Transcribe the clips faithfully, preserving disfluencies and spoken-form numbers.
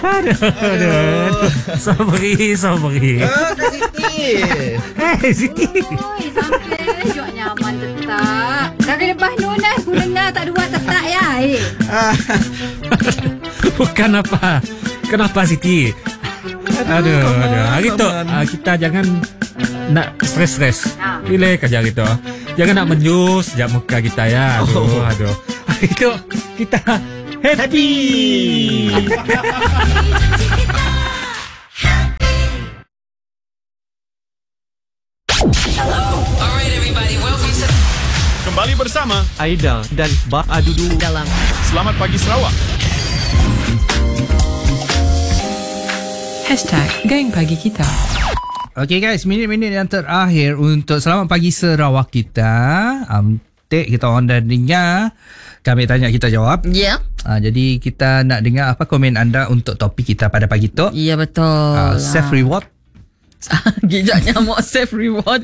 Aduh, aduh, aduh. Sorry, sorry. Ah, Kak Siti. Eh, Siti. Oi, sampai jok nyaman tetap. Dari lepas nunai aku dengar tak ada buat tetap ya. Eh. Ah, Bukan apa. Kenapa Siti? Aduh, aduh. Hari tu uh, kita jangan nak stres-stres. Ha. Relax aja gitu. Jangan nak menjus sejak muka kita ya. Aduh, Oh. aduh. Hari tu kita happy. Kembali bersama Aida dan Ba Adudu Dalam Selamat Pagi Sarawak. Hashtag Geng Pagi Kita. Okay guys, minit-minit yang terakhir untuk Selamat Pagi Sarawak kita. Um, Tek, kita orang dah dengar. Kami tanya, kita jawab. Ya. Uh, jadi kita nak dengar apa komen anda untuk topik kita pada pagi tu. Ya betul. Uh, self reward. Gijaknya mau self reward.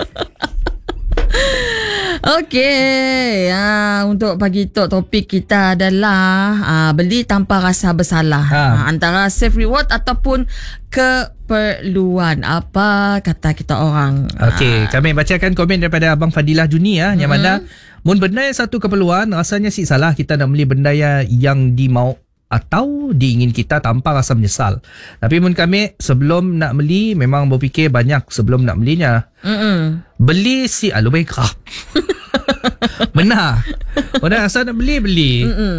Okey, ha, untuk pagi tu topik kita adalah ha, beli tanpa rasa bersalah. Ha. Ha, antara self reward ataupun keperluan. Apa kata kita orang? Okey, kami bacakan komen daripada Abang Fadilah Juni ya, yang mana mun benda yang satu keperluan, rasanya si salah kita nak beli benda yang dimau atau diingin kita tanpa rasa menyesal. Tapi mun kami sebelum nak beli memang berfikir banyak sebelum nak belinya. Mm-mm. Beli si alu baik kerap. Benar. Orang asal nak beli beli.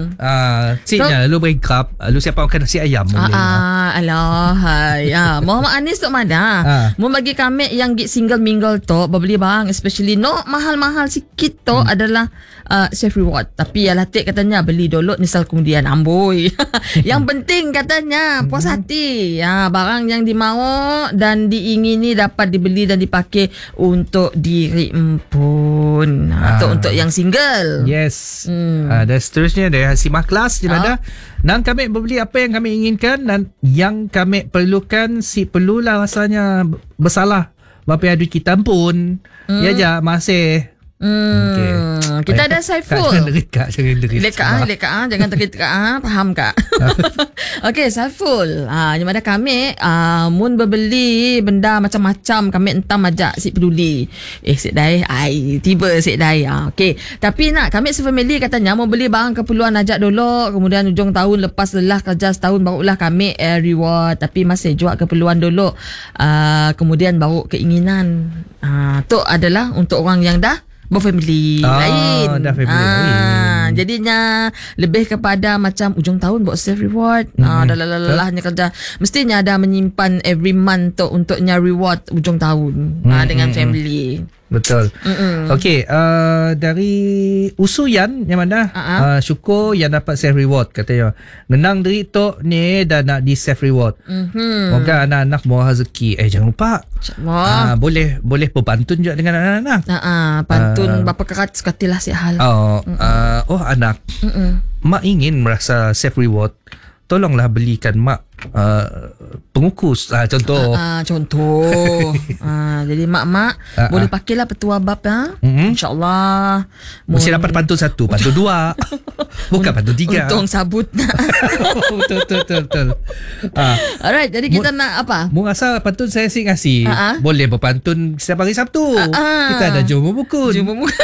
Ah, ciknya alu baik kerap. Alu siapa makan nasi ayam Ah, boleh. ah, alah, hai. Ah, Muhammad Anis tu mana? Ah. Mau bagi kami yang gig single mingle tu, berbeli barang especially no mahal-mahal sikit tu hmm. adalah uh, self reward. Tapi ya latik katanya beli dulu nisal kemudian amboi. Yang penting katanya puas hati. Ya, barang yang dimau dan diingini dapat dibeli dan dipakai untuk diri empun. Ah. Atau untuk yang single. Yes. Hmm. Ah, dan seterusnya dari Hasimah Kelas di mana dan kami berbeli apa yang kami inginkan dan yang kami perlukan si perlulah rasanya bersalah. Bapa yang duit kita pun. Hmm. Ya je masih. Hmm. Okey. Kita ada Kak, Saiful. jangan derit kak, jangan derit. Lek kak, lek kak, jangan terit kak, ah, faham kak? Okey, Saiful. Ah, yang mana kami ah mun berbeli benda macam-macam, kami entah majak si peduli. Eh, sik dai, ai, tiba sik dai. Ah, okey. Tapi nak kami sefamily katanya mau beli barang keperluan ajak dulu, kemudian hujung tahun lepas lelah kerja setahun barulah kami eh, reward, tapi masih juga keperluan dulu. Ah, kemudian baru keinginan. Ah, tu adalah untuk orang yang dah berfamily Ah, lain. dah family ah, lain. Jadinya lebih kepada macam ujung tahun buat self reward. Mm-hmm. Ah, dah lelah-lelahnya kerja. Mestinya ada menyimpan every month tu untuknya reward ujung tahun. Mm-hmm. Ah, dengan family. Betul. Mm-mm. Okey, uh, dari Usuyan yang mana? Uh-huh. Uh, syukur yang dapat self reward katanya. Nenang diri tu ni dah nak di self reward. Mhm. Moga anak-anak mau rezeki. Eh jangan lupa. InsyaAllah. Uh, boleh boleh berpantun juga dengan anak-anak. Ah, ah, pantun Ah. bapa kerat sekatilah si hal. Oh, uh, oh anak. Mm-mm. Mak ingin merasa self reward. Tolonglah belikan mak uh, pengukus. Ah, contoh. Ah, contoh. ah, jadi mak-mak Ah, boleh ah. pakailah petua bab ya. Mhm. InsyaAllah. Mesti Mun- dapat pantun satu, pantun dua. Bukan pantun tiga. Untung sabut. betul, betul, betul, betul. Ah, Alright, jadi kita nak apa? mu rasa pantun saya sih ngasih. Ah, ah. Boleh berpantun setiap hari Sabtu. Ah, ah. Kita ada Jom Bukun. Jumpa muka.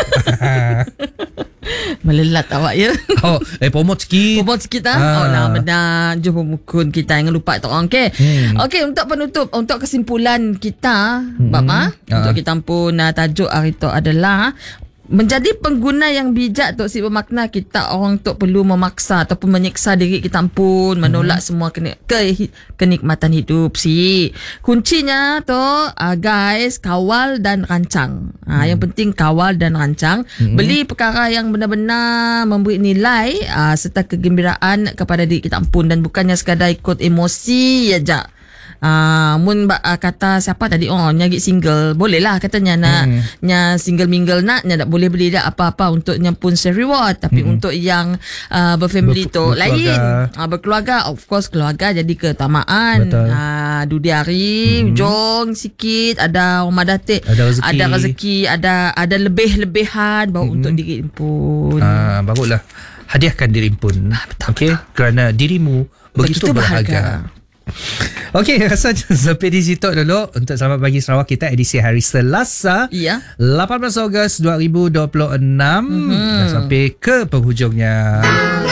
Melelat awak ya. Oh, eh promote sikit. Promote sikit ah. Ah. Oh lah benar. Jumpa mukun kita jangan lupa tak orang okey. Hmm. Okey, untuk penutup, untuk kesimpulan kita, hmm. Bapa, Ah. untuk kita pun uh, tajuk hari tu adalah menjadi pengguna yang bijak tu si bermakna kita orang tu perlu memaksa ataupun menyiksa diri kita pun menolak hmm. semua keni- ke- kenikmatan hidup si. Kuncinya tu uh, guys, kawal dan rancang. Ha, hmm. Yang penting kawal dan rancang. Hmm. Beli perkara yang benar-benar memberi nilai uh, serta kegembiraan kepada diri kita pun dan bukannya sekadar ikut emosi aja. Ah, uh, mun uh, kata siapa tadi oh nyagi single boleh lah katanya nak hmm. nya single mingle nak nya tak boleh beli dah apa-apa untuk pun self reward tapi hmm. untuk yang uh, berfamily Ber- tu berkeluarga. lain uh, berkeluarga of course keluarga jadi keutamaan ah uh, dudi hari hmm. jong sikit ada rumah datik Ada rezeki. ada rezeki ada ada lebih-lebihan baru hmm. untuk diri pun Ah, barulah hadiahkan diri pun. Ah, betul, Okey, kerana dirimu begitu, begitu berharga. Okey, rasanya sampai di situ dulu untuk Selamat Pagi Sarawak kita edisi hari Selasa, Ya. lapan belas Ogos dua ribu dua puluh enam. Mm-hmm. Dah sampai ke penghujungnya.